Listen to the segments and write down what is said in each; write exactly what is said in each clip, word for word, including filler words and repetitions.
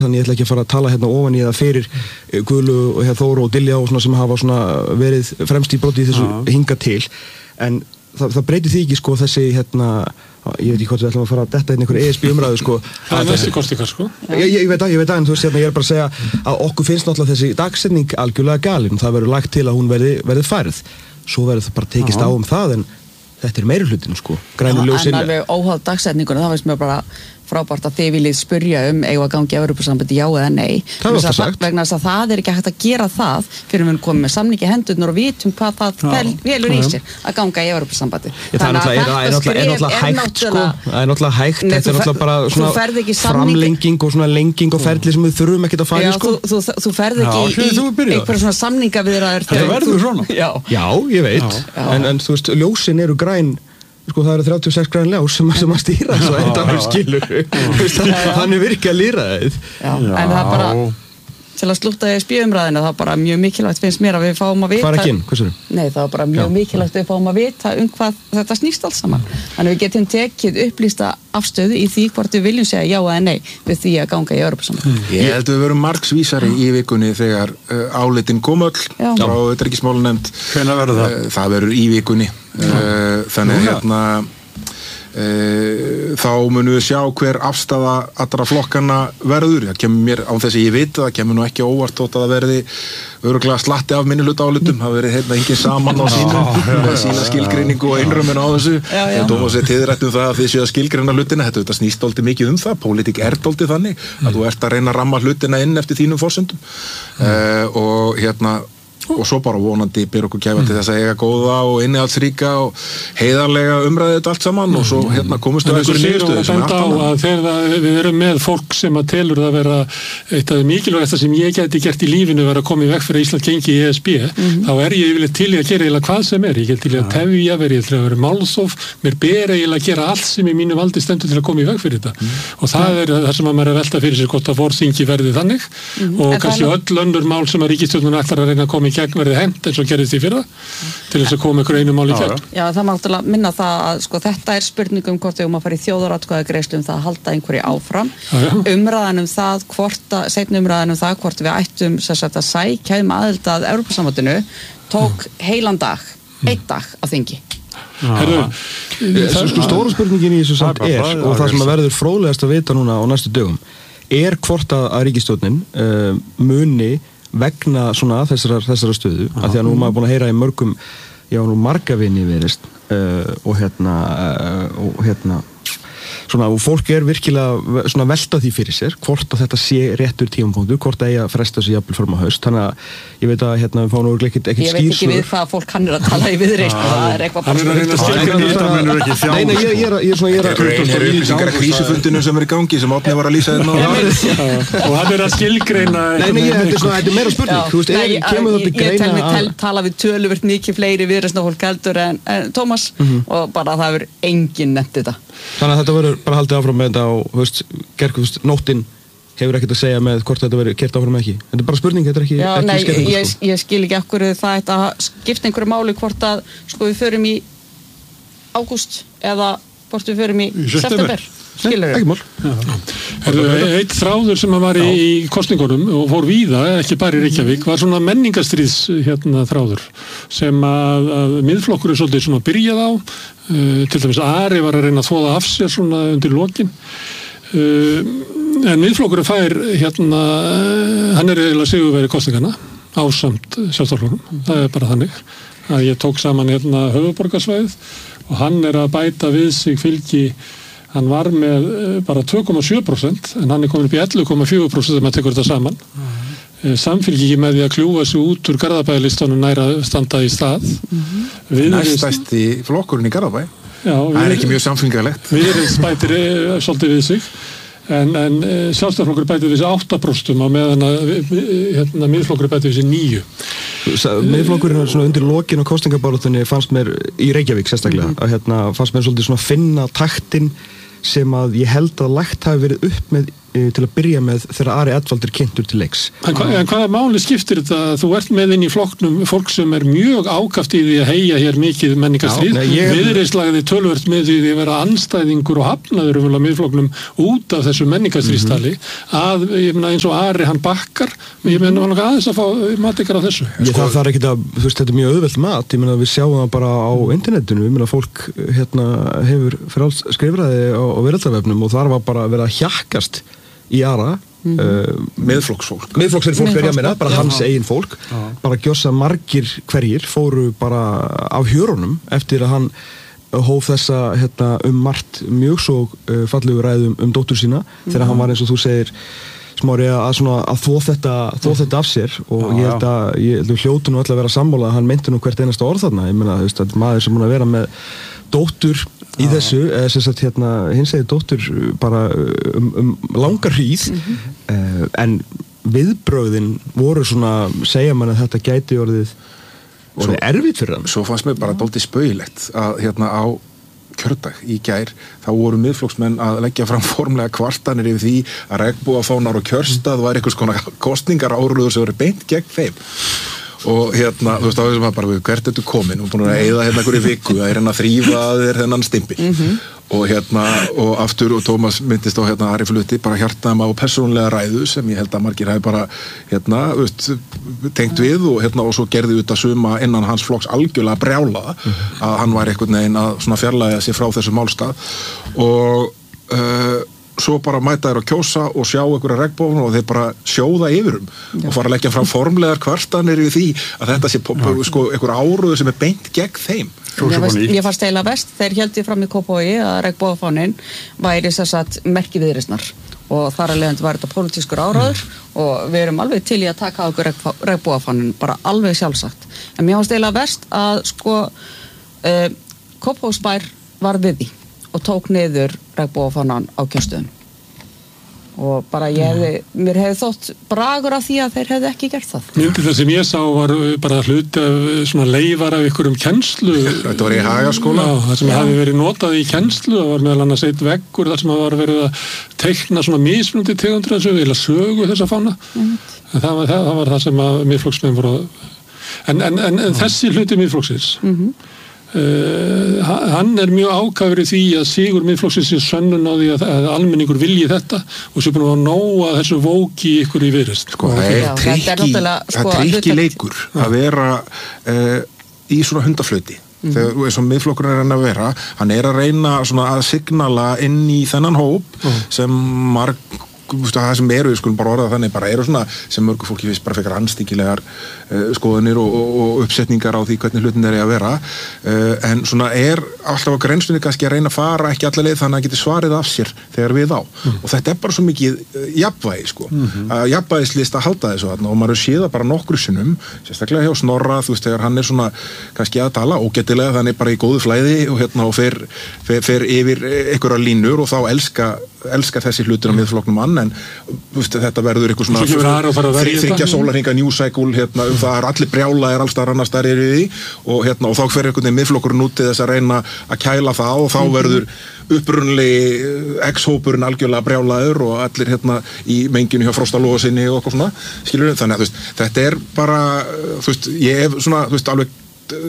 þannig ég ætla ekki að fara að tala hérna ofan í það fyrir Guðlu og hér Þóru og Dilja og svona sem hafa svona verið fremst í broti í þessu uh-huh. hinga til en það, það breytir því ekki sko þessi hérna ég veit ekki hvort við ætlum að fara að detta inn einhver E S B umræðu sko það er næstu kostingar sko ég, ég veit að, ég veit að en þú veist hérna ég er bara að segja að okkur finnst náttúrulega þessi dagsetning algjörlega galin það verður lagt til að hún verði, verði færð svo verður það bara tekist uh-huh. á um það en þetta er meirihlutin sko grænu ljósin en alveg óháð dagsetninguna það veist mér bara frábært að þið viljið spyrja um eigum að gangi Evrópusambandi já eða nei vegna þess að það er ekki hægt að gera það fyrir við komum með samningi hendurnar og vitum hvað það velur í sér að ganga í Evrópusambandi þannig að það er náttúrulega hægt sko það er náttúrulega hægt þetta er náttúrulega bara svona framlenging og svona lenging og ferli sem við þurfum ekkert að fara í sko þú ferð ekki í einhverja svona samningaviðræður þetta verður svona já ég veit en þú veist ljósin eru græn sko það eru þrjátíu og sex græn ljós sem, sem að stýra svo endanum skilur þannig virkja lýðræðið en það er bara til að slúta í spjöumræðina það er bara mjög mikilvægt finnst mér að við fáum að vita hvað er ekki inn, hvað sér? Nei það er bara mjög já. mikilvægt að við fáum að vita um hvað þetta snýst alls saman þannig við getum tekið upplýsta afstöðu í því hvort við viljum segja já eða nei við því að ganga í Evrópusambandið hmm. Ég held að við verum margsvísari í vikunni þegar uh, álitin kom öll já. frá utanríkismálanefnd hvenær verður það? Uh, það verður í vikunni uh, þannig hérna Uh, þá munum við sjá hver afstafa allra flokkana verður það kemur mér á þess að ég veit það kemur nú ekki óvart þótt að það verði örugglega slatti af minnihluta álitum það verið hérna engin saman á sínu með sína skilgreiningu og einrömmun á þessu og Tómas er tiðrætt um það að þið séu að skilgreina hlutina þetta, þetta snýst dálítið mikið um það pólitík er dálítið þannig mm. að þú ert að reyna að ramma hlutina inn eftir þínum forsendum mm. uh, og hérna og svo bara vonandi byr okkur gæfa til þess að eiga góða og innihaldsríka og heiðarlega umræðið þetta allt saman og svo hérna komust við einhverju niðurstöðu sem er allt annað. Þegar við erum með fólk sem að telur það vera eitt af mikilvægasta sem ég geti gert í lífinu vera að koma í veg fyrir að Ísland gengi í E S B mm-hmm. þá er ég yfirleitt til í að gera eiginlega hvað sem er. Ég get til í að tefja, verið til að vera málþóf, mér ber eiginlega að gera allt sem í mínu valdi stendur til að koma í veg fyrir þetta. Mm. Og það er það sem að maður er að velta fyrir sér hvort að vorþingi verði þannig mm. og en kannski öll önnur mál sem að ríkisstjórnin ætlar að reyna að koma í gegn verði hent eins og gerðist í fyrra til þess að koma ykkur einu mál í gegn. Já, það má náttúrulega minna það að sko þetta er spurning um hvort við um að fara í þjóðaratkvæðagreiðslu um það að halda einhverju áfram. Já, já. Umræðan um það hvort að seinni umræðan um það hvort við ættum sem sagt að sækja um aðild að Evrópusambandinu tók heilan dag, einn dag á þingi. Herru, sko stóra spurningin í þessu samt er og það sem að verður fróðlegast að vita núna á næstu dögum er hvort að, að ríkisstjórnin uh, muni vegna svona þessara, þessara stöðu af því að nú maður búin að heyra í mörgum já nú marga vini verist uh, og hérna uh, og hérna svona og fólk er virkilega svona velta því fyrir sér hvort að þetta sé réttur tímapunktur hvort að eiga að fresta sig jafnvel fram á haust þannig að ég veit að hérna við fáum nú ekkert ekkert skýrslu. Ég veit ekki við hvað fólk kann er að tala í viðreisn og það er eitthvað bara Nei, nei, ég er ég er svona ég er að upplýsingar krísufundinu sem er í gangi sem Árni var að lýsa þarna og hann er að skilgreina Nei, nei, þetta er svona þetta er meira spurning þú veist er kemur þetta greina Ég tala við töluvert mikið fleiri viðreisnarfólk heldur en Tómas og bara það hefur enginn nefnt þetta. Þannig að þetta verður bara haldið áfram með þetta og, þú veist, gerku, þú veist, nóttin hefur ekkert að segja með hvort þetta verður kert áfram ekki. Þetta er bara spurning, þetta er ekki... Já, ekki nei, skemmtilegt, ég, sko. ég skil ekki af hverju það ætti að skipta einhverju máli hvort að, sko, við förum í ágúst eða hvort við förum í, í september. Skilur ekki mál. Eitt þráður sem var í, í kosningunum og fór víða, ekki bara í Reykjavík, var svona menningarstríðs hérna þráður sem að, að miðflokkurinn svolítið svona byrjaði á, uh, til dæmis Ari var að reyna að þvoða af sér svona undir lokin, uh, en miðflokkurinn fær hérna, hann er eiginlega sigurvegari kosninganna ásamt Sjálfstæðisflokknum, það er bara þannig að ég tók saman hérna höfuðborgarsvæðið og hann er að bæta við sig fylgi. Hann var með bara tvö komma sjö prósent en hann er komin upp í ellefu komma fjögur prósent þegar maður tekur þetta saman. Mm-hmm. Samfylgji með því að kljúfa sig út úr Garðabæjarlistanum næra standa í stað. Mm-hmm. Næstæsti flokkurinn í Garðabæ. Já, það er ekki mjög samfylgjalegt. Viðreisn bætir svolítið við sig en, en Sjálfstæðisflokkur bætir við sig átta prósent á meðan að hérna, miðflokkur bætir við sig níu. Miðflokkurinn er svona undir lokin og kosningabaráttunni fannst mér í Reykjavík sérstaklega að hérna fannst mér svolítið svona finna taktinn sem að ég held að lagt hafi verið upp með til að byrja með þegar Ari Edwald er kynntur til leiks. En, hva, en hvaða máli skiptir þetta? Þú ert með inn í flokknum fólk sem er mjög ákaft í því að heyja hér mikið menningarstríð. Ég... Viðreisslagði töluvert með því að vera andstæðingur og hafnaður um miðflokknum út af þessu menningarstríðstali mm-hmm. að, ég meina, eins og Ari hann bakkar, ég meina var aðeins að fá mat ykkar á þessu. Ég, það þarf ekki að, þú veist, þetta er mjög auðvelt mat, ég meina við sjáum það bara á internetinu, ég meina fólk hérna hefur frjáls skrifræði á, á veraldarvefnum og þar var bara að vera að hjakkast í Ara mm-hmm. uh, meðflokksfólk meðflokksfólk er ég að meina, bara hans eigin fólk já. Bara gjössa margir hverjir fóru bara af hjörunum eftir að hann hóf þessa hérna, um margt mjög svo uh, fallegu ræðum um dóttur sína mm-hmm. þegar hann var eins og þú segir Smári að, svona, að þó þetta, þó þetta af sér og já, ég held að, ég held að hljótu nú alltaf að vera sammála að hann meinti nú hvert einasta orð þarna ég meina, þú veist, að maður sem múin að vera með dóttur í já. Þessu, eða sem sagt hérna hins egið dóttur bara um, um langar hríð mm-hmm. uh, en viðbrögðin voru svona, segja mann að þetta gæti orðið orðið svo, erfitt fyrir hann. Svo fannst mér bara dálítið spauðilegt að hérna á kjördag í gær, þá voru miðflokksmenn að leggja fram formlega kvartanir yfir því að regnbogafánar og kjörstað var einhvers konar kosningar áruður sem voru beint gegn þeim og hérna, þú veist, þá veist maður bara hvert ertu komin og búin að eyða hérna einhverju viku að er hérna að þrýfa þér þennan stimpil mm-hmm. og hérna, og aftur og Tómas myndist á hérna Ari flutti bara hjartaðum á persónulega ræðu sem ég held að margir hafi bara hérna, veist, tengt við og hérna og svo gerði út að suma innan hans flokks algjörlega brjálaða mm-hmm. að hann var einhvern veginn að svona fjarlæga sig frá þessu málstað og uh, svo bara mæta þér að kjósa og sjá einhverja regnbogafána og þeir bara sjóða yfirum Já. Og fara að leggja fram formlegar kvartanir í því að þetta sé sko, einhver áruður sem er beint gegn þeim. Ég fannst eiginlega best, þeir héldu fram í Kópavogi að regnbogafánin væri þess að merki viðreisnar og þar að leiðandi var þetta pólitískur áráður mm. og við erum alveg til í að taka á okkur regnbogafánin, bara alveg sjálfsagt. En mér fannst eiginlega best að sko uh, Kópavogsbær var við því og tók niður regnbogafánan á kjörstöðun og bara ég hefði, mér hefði þótt bragur af því að þeir hefði ekki gert það. Myndi það sem ég sá var bara hluti af svona leifar af ykkurum kennslu. Þetta var í Hagaskóla. Já, það sem hefði verið notað í kennslu, það var meðal annars eitt veggur þar sem var verið að teikna svona mismunandi tegundur að sögu, eða sögu þessa fána. Mm. En það var það, það var það sem að miðflokksmenn voru að, en, en, en, en þessi hluti miðflokksins, mm-hmm. Uh, hann er mjög ákafur í því að sigur miðflokksins sé sönnun á því að, að almenningur vilji þetta og svo búin að nóa þessu vóki ykkur í Viðreisn. Sko, það er trikki sko, trikki leikur að vera uh, í svona hundaflöti mm. þegar eins og miðflokkurinn er hann að vera hann er að reyna svona að signala inn í þennan hóp mm. sem marg það sem eru, við skulum bara orða þannig, bara eru svona sem mörgu fólki finnst bara fekar anstíkilegar uh, skoðunir og, og, og uppsetningar á því hvernig hlutin er að vera uh, en svona er alltaf á grenstunni kannski að reyna að fara ekki alla leið þannig að geti svarið af sér þegar við á mm. og þetta er bara svo mikið uh, jafnvægi sko, mm-hmm. að jafnvægislist að halda þessu þarna og maður séð það bara nokkru sinnum sérstaklega hjá Snorra, þú veist, þegar hann er svona kannski að tala ógætilega þannig bara í góðu flæði og hérna og fer, fer, fer yfir einhverja línur og þá elska elska þessi hlutur á miðflokknum mann en veist, þetta verður eitthvað svona þriggja sólarhringa new cycle hérna, um það er allir brjála er alls þar annars þar er í því og, hérna, og þá fer einhvern veginn miðflokkurinn út til þess að reyna að kæla það og þá verður upprunalegi ex-hópurinn algjörlega brjálaður og allir hérna í menginu hjá Frosta Lóasinni og eitthvað svona skilur, þannig að þú veist, þetta er bara þú veist, ég hef svona, þú veist, alveg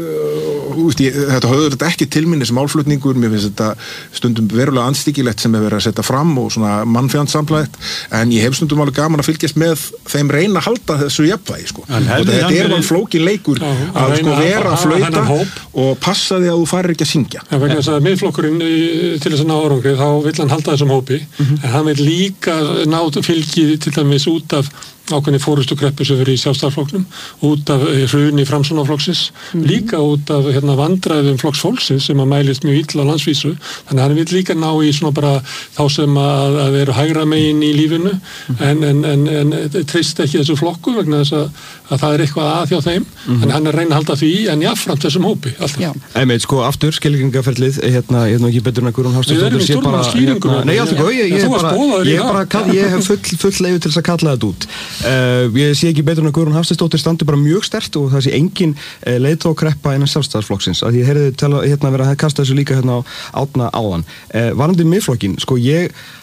Uh, ég, þetta höfður þetta ekki til minni sem álflutningur, mér finnst þetta stundum verulega anstíkilegt sem er verið að setja fram og svona mannfjandsamlægt en ég hef stundum alveg gaman að fylgjast með þeim reyna að halda þessu jafnvægi sko. og þetta er mann flókin leikur á, að sko vera að flauta og passa því að þú farir ekki að syngja ja, vegna þess að miðflokkurinn til þess að ná árangri þá vill hann halda þessum hópi mm-hmm. en hann vil líka ná fylgi til dæmis út af ákveðni fórustukreppu sem verið í Sjálfstæðisflokknum út af hruni Framsóknarflokksins mm. líka út af hérna, vandræðum flokks fólksins sem að mælist mjög illa á landsvísu þannig að hann vil líka ná í svona bara þá sem að, að eru hægra megin í lífinu mm. en, en, en, en treyst ekki þessu flokku vegna þess að, að það er eitthvað að hjá þeim mm. en hann er reyna að halda því en jáfnframt þessum hópi Einmitt, sko, aftur, skilgringaferlið hérna, ég er nú ekki betur en að Guðrún Hafsteinsdóttir sé bara hérna, nei, alltaf, ég, ég, bara, ég, bara, ég hef full, full leyfi til þess að kalla þetta út Uh, ég sé ekki betur en að Guðrún Hafsteinsdóttir standi bara mjög sterkt og það sé engin uh, leiðtogakreppa innan Sjálfstæðisflokksins að ég heyrði tala, hérna, vera að kasta þessu líka hérna á Árna áðan uh, varandi miðflokkin, sko ég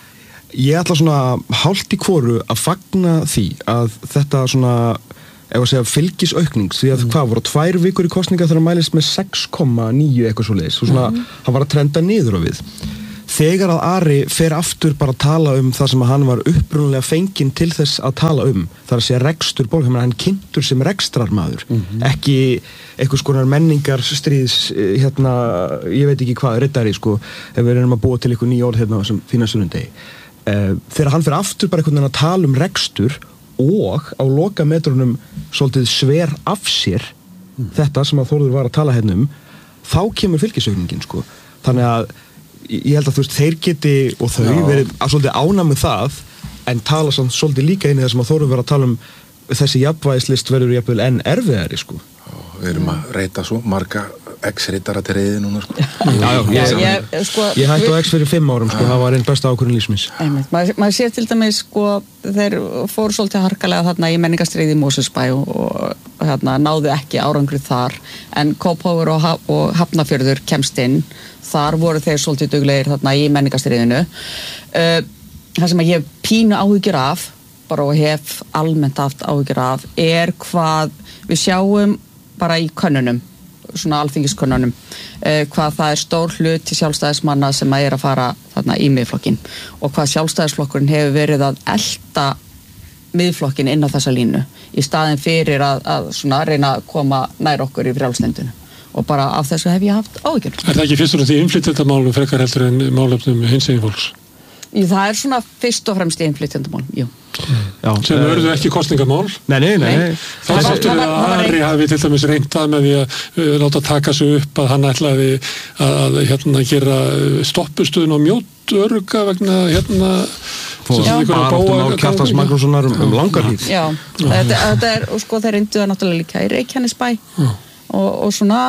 Ég ætla svona hálft í hvoru að fagna því að þetta svona ef að segja fylgisaukning því að mm. hvað voru tvær vikur í kosninga þegar hann mælist með sex komma níu eitthvað svo leiðis og svona mm. hann var að trenda niður á við þegar að Ari fer aftur bara að tala um það sem að hann var upprunalega fenginn til þess að tala um þar að segja rekstur borgar, hann kynntur sem rekstrarmaður mm-hmm. ekki eitthvað skonar menningar stríðs hérna, ég veit ekki hvað, riddari sko ef við erum að búa til eitthvað nýja orð hérna sem fína sunnundegi uh, þegar hann fer aftur bara einhvern veginn að tala um rekstur og á lokametrunum svolítið sver af sér mm. þetta sem að Þórður var að tala hérna um þá kemur fylgisaukningin sko þannig að ég held að þú veist þeir geti og þau Já. verið að svolítið ánægð með það en tala samt svolítið líka inn í það sem að Þórður var að tala um þessi jafnvægislist verður jafnvel enn erfiðari sko Já, við erum að reyta svo marga X-rittara til reyði núna sko. Já, já, ég, ég, sko, ég hætti á X fyrir fimm árum sko, það var einn besta ákvörðun lífsmins. Maður mað sér til dæmis sko, þeir fóru svolítið harkalega þarna í menningarstríði í Mosfellsbæ og, og hérna, náðu ekki árangrið þar en Kópavogur og, og Hafnarfjörður kemst inn, þar voru þeir svolítið duglegir þarna í menningarstríðinu. Uh, það sem ég hef pínu áhyggjur af, bara og hef almennt haft áhyggjur af, er hvað við sjáum bara í könnunum svona alþingiskönnunum eh, hvað það er stór hlut til sjálfstæðismanna sem að er að fara þarna í miðflokkin og hvað sjálfstæðisflokkurinn hefur verið að elta miðflokkin inn á þessa línu í staðin fyrir að, að svona reyna að koma nær okkur í frjálslyndinu og bara af þessu hef ég haft áhyggjur. Er það ekki fyrst og fremst í innflytjendamálum frekar heldur en málefnum hinsegin fólks? Það er svona fyrst og fremst í innflytjendamálum, jú. Já, sem uh, verður ekki kosningamál. Nei, nei, nei. nei. Þá sáttu við að Ari hafi til dæmis reyntað með því að uh, láta taka sig upp að hann ætlaði að, að hérna gera stoppustuðin á mjótörga vegna hérna Baráttumál Kjartans Magnússonar um langar hríð. Já, þetta, þetta er, og sko þeir reyndu það náttúrulega líka í Reykjanesbæ og, og svona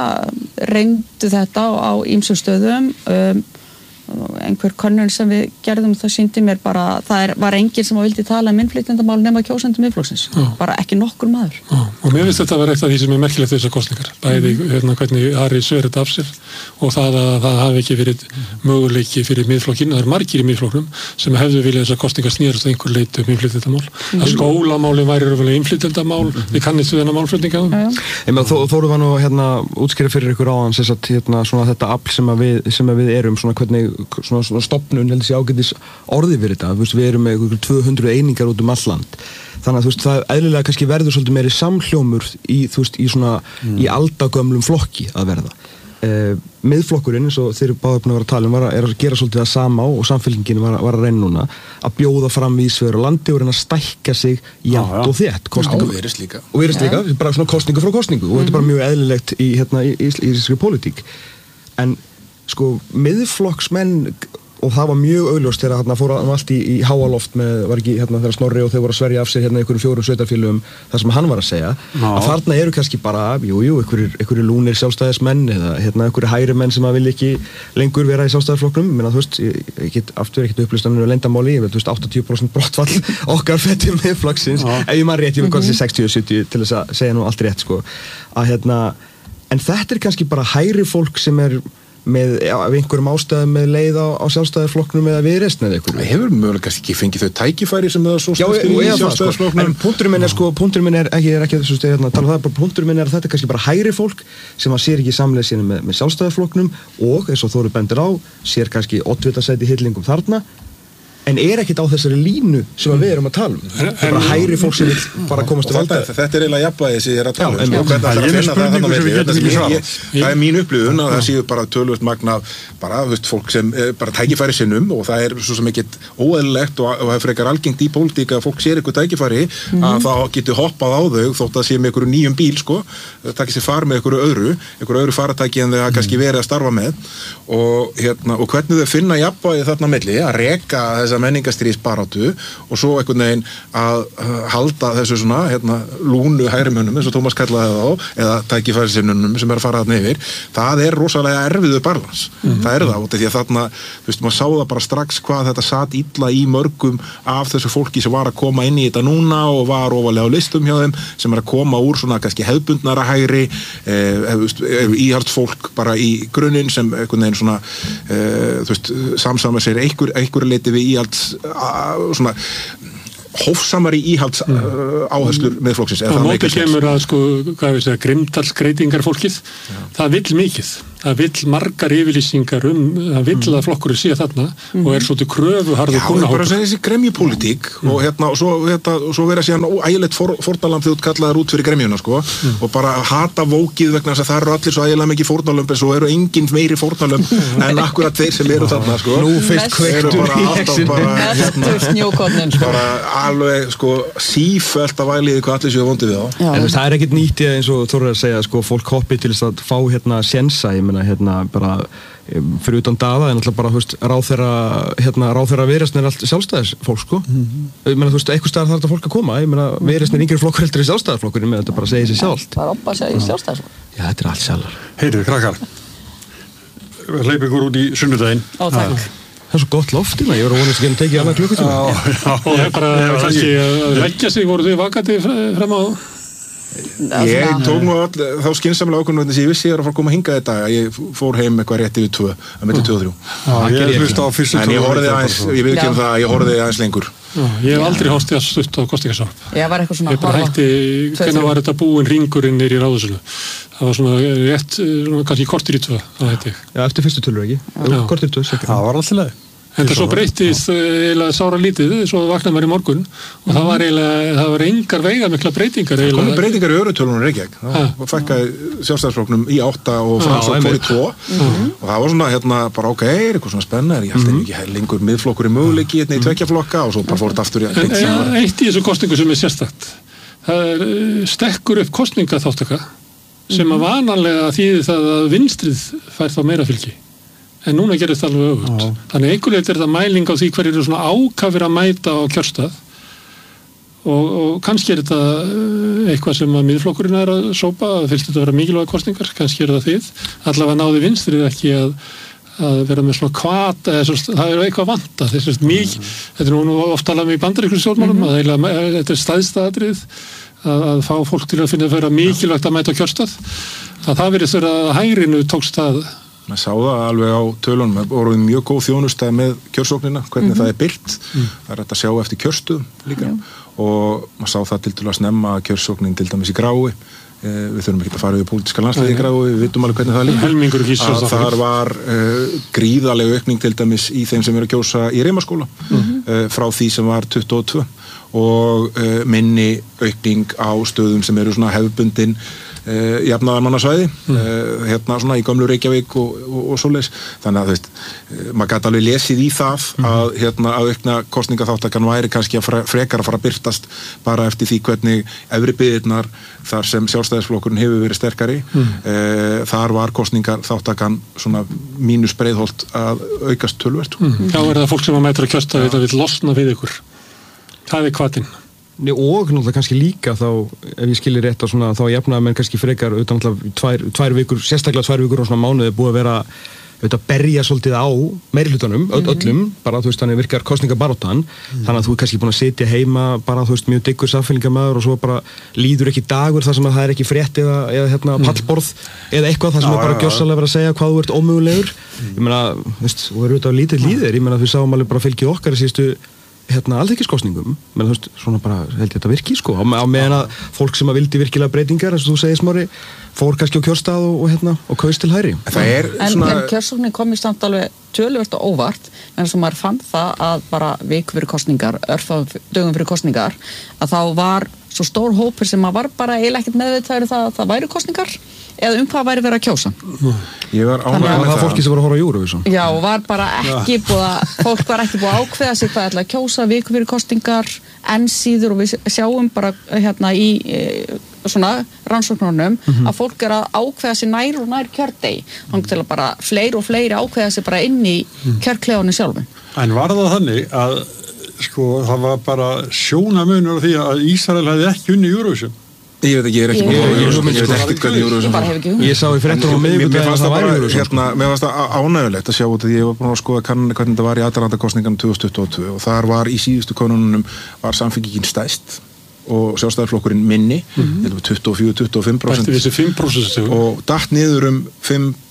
reyndu þetta á ýmsum stöðum um, einhver könnun sem við gerðum það sýndi mér bara, það er, var enginn sem vildi tala um innflytjendamál nema kjósendum miðflokksins bara ekki nokkur maður Já. Og mér finnst þetta að vera eitt af því sem er merkilegt þessar kosningar, bæði mm. hérna, hvernig Ari sver þetta af sér og það að það hafi ekki verið möguleiki fyrir miðflokkin, það er margir í miðflokknum sem hefðu viljað þessar kosningar snýrast að einhver leiti um innflytjendamál, mm. að skólamálin væri raunverulega innflytjendamál, mm. við kannist við þennan málflutninga mm. Þóru var nú hérna útskýra fyrir ykkur áðan sem sagt, hérna, svona þetta afl sem að við, sem að við erum svona hvernig svona, svona stofnun heldur sé ágætis orði fyrir þetta, veist, við erum með ykkur tvö hundruð einingar út um all land þannig að þú veist, það eðlilega kannski verður svolítið meiri samhljómur í, þú veist, í svona mm. í aldagömlum flokki að verða eh, miðflokkurinn, eins og þeir eru báðir búin að vera að tala um, var að, er að gera svolítið það sama og samfélkingin var, var að reyna núna að bjóða fram vísvegar á landi og reyna að stækka sig jafnt og þétt kostningu, og virðist líka, og virðist líka ja. bara svona kostningu frá kostningu mm. og þetta er bara mjög eðlilegt í, hérna, í, í, í íslenskri pólitík en sko, miðflokksmenn og það var mjög augljóst þegar hérna fór hann allt í, í háaloft með, var ekki hérna þegar Snorri og þau voru að sverja af sér hérna einhverjum fjórum sveitarfélögum það sem hann var að segja, Ná. að þarna eru kannski bara, jú, jú, einhverjir, einhverjir lúnir sjálfstæðismenn eða hérna einhverjir hægri menn sem að vilja ekki lengur vera í sjálfstæðisflokknum, menn að þú veist, ég, ég get aftur ekkert upplýst annir leyndamáli, ég veit, þú veist, áttatíu prósent brottfall okkar fettum miðflokksins, ef ég maður rétt, ég vil gott sér sextíu til sjötíu til þess að segja nú allt rétt, sko, að hérna, en þetta er kannski bara hægri fólk sem er með, já, af einhverjum ástæðum með leið á, á sjálfstæðisflokknum eða viðreisn eða einhverju. Það hefur mögulega kannski ekki fengið þau tækifæri sem það svo stæðstir í sjálfstæðisflokknum. En punkturinn minn er sko, punkturinn minn er ekki, er ekki þessu stið hérna að tala um það, bara punkturinn minn er að þetta er kannski bara hægri fólk sem að sér ekki samleið sína með, með sjálfstæðisflokknum og eins og Þóri bendir á, sér kannski oddvitasæti hillingum þarna en er ekkert á þessari línu sem við erum að tala um. Það er bara hægri fólk sem vil bara komast til valda. Þetta er eiginlega jafnvægi sem ég er að tala um. Hvernig það er að finna það þannig að það er mín upplifun að það séu bara töluvert magna bara, þú veist, fólk sem bara tækifæri sinnum og það er svo sem ekkert óeðlilegt og það er frekar algengt í pólitík að fólk sér eitthvað tækifæri að það getur hoppað á þau þótt að sé með einhverju nýjum bíl, sko, takk sér far með einhverju öðru, einhverju öðru faratæki en þau hafa kannski verið að starfa með og, hérna, og hvernig þau finna jafnvægi þarna milli að reka þessa menningarstríðsbaráttu og svo einhvern veginn að halda þessu svona hérna, lúnu hægrimönnum eins og Tómas kallaði það á eða tækifærisinnunum sem er að fara þarna yfir það er rosalega erfiðu balans mm-hmm. það er það, því að þarna þú veist, maður sá það bara strax hvað þetta satt illa í mörgum af þessu fólki sem var að koma inn í þetta núna og var ofalega á listum hjá þeim sem er að koma úr svona kannski hefðbundnara hægri eh, íhald fólk bara í grunninn sem einhvern veginn svona eh, þú veist, samsama sér einhver, einhver leiti við íhald íhalds svona hófsamari íhalds uh, áherslur Miðflokksins. Og móti kemur að sko, hvað við segja, grimdalsgreitingar fólkið, Já. Það vill mikið. Það vill margar yfirlýsingar um, það vill mm. að flokkurinn sé þarna mm. og er svolítið kröfuharður kunnahópur. Já, það er bara að segja þessi gremjupólitík mm. og hérna, og svo, hérna, og svo vera síðan ægilegt for, fórnalamb þegar þú kallaðar út fyrir gremjuna, sko, mm. og bara hata vókið vegna þess að það eru allir svo ægilega mikið fórnalömb en svo eru engin meiri fórnalömb en akkurat þeir sem eru þarna, sko. Nú fyrst kveiktur í Mestur snjókornin, sko. Bara alveg, sko, sífellt að væliði hvað allir séu vondið við á. En það er ekkert nýtt í eins og Þórður að segja, sko, fólk hoppi til þess að fá hérna sjensa, ég meina, hérna, bara fyrir utan Daða en alltaf bara, þú veist, ráðherra hérna, ráðherra Viðreisn er allt sjálfstæðisfólk, sko. Mm-hmm. Ég meina, þú veist, eitthvað staðar þarf þetta fólk að koma, ég meina, Viðreisn er yngri flokkur heldur í sjálfstæðisflokkurinn með þetta bara að segja sér sjálft. Það er oppa að segja í sjálfstæðisflokk. Já, þetta er allt sjálfar. Heyrðu, krakkar, hleyp ykkur út í sunnudaginn. Ó, takk. Það er svo gott loftina, ég var að vonast ekki að tekið annað klukkutíma. Já, já, ég er bara kannski að leggja sig, voru þið vakandi frem á Ég tók nú all, þá skynsamlega ákvörðun þess að ég vissi ég er að fara að koma hingað þetta ég fór heim eitthvað rétt yfir tvö að milli tvö og þrjú Já, ég hlusta á fyrstu en ég horfði aðeins, ég veit ekki um það ég horfði aðeins lengur Já, ég hef aldrei hóst að stutt á kostingasvarp Ég var eitthvað svona Ég bara hætti, hvernig var þetta búin ringurinn nýr í ráðusinu það var svona rétt, svona, kannski kortir í tvö það hætti ég Já, eftir fyrstu tölur ekki kortir í tvö, sikkert Það var alltaf leið En það svo breyttist eiginlega sára lítið, svo vaknaði maður í morgun og það var eiginlega, það var engar veigamikla breytingar eiginlega. Það komið breytingar í örutölunum Reykjavík. Það fækkaði sjálfstæðisflokknum í átta og Framsókn fór í tvo og það var svona, hérna, bara ok, er eitthvað svona spennað, ég held ekki lengur miðflokkur í möguleiki hérna í tveggja og svo bara fór þetta aftur í að En eitt í þessu kosningu sem er sérstakt, það er stekkur upp kosningaþáttaka sem að vanalega þýðir það að vinstrið fær þá meira fylgi. En núna gerist það alveg öfugt. Já. Þannig einhverjum er þetta mæling á því hver eru svona ákafir að mæta á kjörstað og, og kannski er þetta eitthvað sem að miðflokkurinn er að sópa, fyrst þetta vera mikilvæg kosningar, kannski er það þið. Allavega náði vinstrið ekki að, að vera með svona kvata, eða svona, það er eitthvað vanta. Þess að mikið, mm. þetta er nú ofta alveg í bandaríkjum stjórnmálum, mm-hmm. að eiginlega, þetta er stæðstæðatrið að, að fá fólk til að finna að vera mikilvægt að mæta á kjörstað. Að það verið þegar að hægrinu tókst það maður sá það alveg á tölunum það voru mjög góð þjónustæð með kjörsóknina hvernig mm-hmm. það er byrgt mm. það er hægt að sjá eftir kjörstuðum líka mm. og maður sá það til til að snemma kjörsóknin til dæmis í Grái eh, við þurfum ekki að fara við pólitíska landsliði í Grái við vitum alveg hvernig það líka að þar var eh, gríðarlega aukning til dæmis í þeim sem eru að kjósa í Rimaskóla mm-hmm. eh, frá því sem var tuttugu og tvö og eh, minni aukning á stöðum sem eru svona hefðbundin Uh, jafnaðarmannasvæði mm. uh, hérna svona í gömlu Reykjavík og, og, og svoleiðis þannig að þú veist uh, maður gæti alveg lesið í það mm. að hérna að aukna kosningaþáttakan væri kannski að fre, frekar að fara að birtast bara eftir því hvernig efri byggðirnar þar sem sjálfstæðisflokkurinn hefur verið sterkari mm. uh, þar var kosningaþáttakan svona mínus breiðholt að aukast töluvert mm. Já er það fólk sem að mæta að kjösta þetta vil losna við ykkur það er hvatinn og náttúrulega kannski líka þá ef ég skilir rétt og svona þá jafnaði menn kannski frekar utan náttúrulega tvær, tvær vikur sérstaklega tvær vikur og svona mánuði búið að vera auðvitað berja svolítið á meirihlutanum öll, öllum, bara þú veist þannig virkar kosningabaráttan, mm. þannig að þú er kannski búin að sitja heima bara þú veist mjög diggur samfélgamaður og svo bara líður ekki dagur þar sem að það er ekki frétt eða, eða hérna mm. pallborð eða eitthvað þar sem er bara gjörsamlega verið að segja hvað þú ert ómögulegur mm. ég meina, þú veist, og er auðvitað lítið líðir ég meina þú sáum alveg bara fylgið okkar í síðustu hérna alþingiskosningum, menn þú veist, svona bara held ég þetta virki, sko, á meðan að fólk sem að vildi virkilega breytingar, eins og þú segir Smári fór kannski á kjörstað og, og hérna og kaus til hæri. Það er en, svona en kjörsóknin kom í samt alveg töluvert og óvart, en sem maður fann það að bara viku fyrir kosningar, örfá dögum fyrir kosningar, að þá var svo stór hópur sem að var bara eiginlega ekkert meðvitaður það að það væri kosningar eða um hvað væri verið að kjósa. Ég var ánægður með það. Það fólki sem voru að horfa á Eurovision. Já, var bara ekki búið að, fólk var ekki búið að ákveða sig hvað ætla að kjósa viku fyrir kostingar, enn síður og við sjáum bara hérna í e, svona rannsóknunum mm-hmm. að fólk er að ákveða sig nær og nær kjördegi. Þannig til að bara fleiri og fleiri ákveða sig bara inn í kjörklefanum sjálfum. En var það þannig að sko það var bara sjónamunur á því að Ísrael hefði ekki unni Eurovision? Ég veit ekki, ég er ekki búin að Eurovision, ég veit ekkert hvernig Eurovision var. Ég sá í fréttum á miðvikudaginn að það væri Eurovision. Hérna, mér fannst það ánægjulegt að sjá út að ég var búin að skoða kannanir hvernig þetta var í aðdragandakosningunum tvö þúsund tuttugu og tvö og þar var í síðustu konunum var Samfylkingin stærst og sjálfstæðisflokkurinn minni, mm-hmm. tuttugu og fjögur til tuttugu og fimm prósent Bætti þessi fimm prósent og datt niður um fimm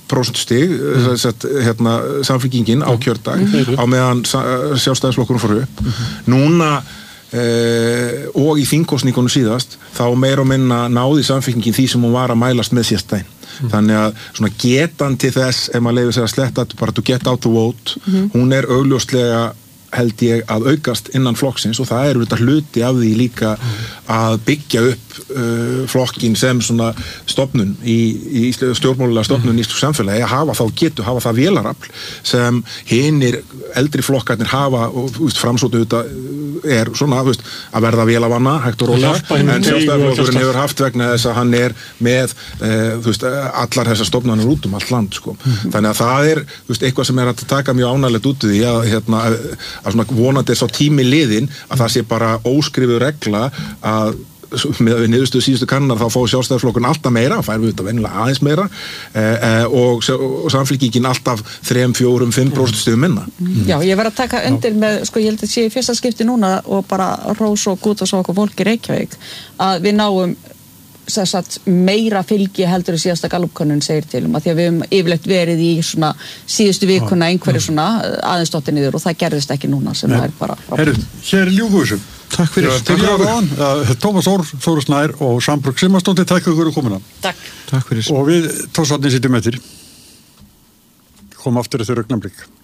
prósentustig mm. hérna, samfylkingin á kjördag mm. á meðan sjálfstæðisflokkurinn fór upp mm. núna Uh, og í þingkosningunum síðast þá meir og minna náði samfylkingin því sem hún var að mælast með síðastæn mm. þannig að svona getan til þess ef maður leyfir sér að sletta bara to get out the vote mm. hún er augljóslega held ég að aukast innan flokksins og það eru þetta hluti af því líka að byggja upp uh, flokkin sem svona stofnun í, í stjórnmálulega stofnun mm. í samfélagi að hafa þá getu, hafa það vélarafl sem hinir eldri flokkarnir hafa og framsóttu þetta er svona veist, að verða vélavanna hægt og rólega en sjálfstæðisflokkurinn hefur haft vegna þess að hann er með uh, veist, allar þessar stofnanir út um allt land sko. mm. þannig að það er veist, eitthvað sem er að taka mjög ánægilegt út í því að hérna, að svona vonandi er sá tími liðinn að það sé bara óskrifuð regla að með við niðurstuðu síðustu kannar þá fá sjálfstæðisflokkun alltaf meira, fær við þetta venjulega aðeins meira eh, og, og samfylkingin alltaf þrem, fjórum, fimm prósent stöðum minna. Mm. Já, ég verð að taka undir með, sko ég held að sé í fyrsta skipti núna og bara rós og gút og svo okkur fólk í Reykjavík að við náum Sagt, meira fylgi heldur í síðasta Gallup-könnun segir til um að því að við hefum yfirleitt verið í svona síðustu vikuna einhverju svona aðeins dotti niður og það gerðist ekki núna sem það er bara Herru, hér er ljúfusum Takk fyrir uh, Tómas Ór, Þóru Snær og Sambrug Simmarsdóttir, takk fyrir komuna Takk, takk fyrir og við tósvarnir sittum eftir kom aftur eftir augnablik